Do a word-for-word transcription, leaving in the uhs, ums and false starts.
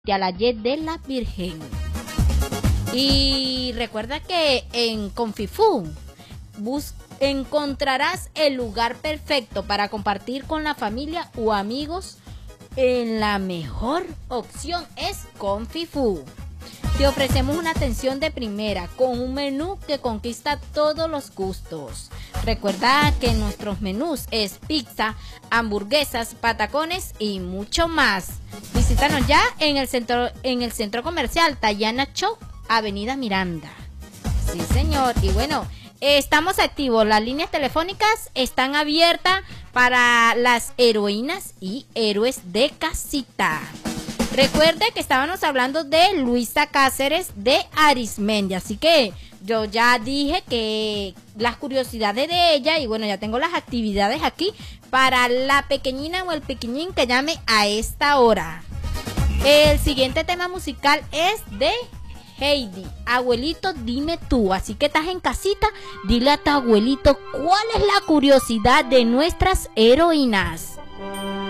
a la Y de la Virgen. Y recuerda que en Confifú bus encontrarás el lugar perfecto para compartir con la familia o amigos. En la mejor opción es Confifú. Te ofrecemos una atención de primera con un menú que conquista todos los gustos. Recuerda que nuestros menús es pizza, hamburguesas, patacones y mucho más. Visítanos ya en el centro, en el centro comercial Tayana Show, Avenida Miranda. Sí, señor. Y bueno, estamos activos. Las líneas telefónicas están abiertas para las heroínas y héroes de casita. Recuerde que estábamos hablando de Luisa Cáceres de Arismendi, así que yo ya dije que las curiosidades de ella, y bueno, ya tengo las actividades aquí para la pequeñina o el pequeñín que llame a esta hora. El siguiente tema musical es de Heidi, abuelito dime tú, así que estás en casita, dile a tu abuelito cuál es la curiosidad de nuestras heroínas.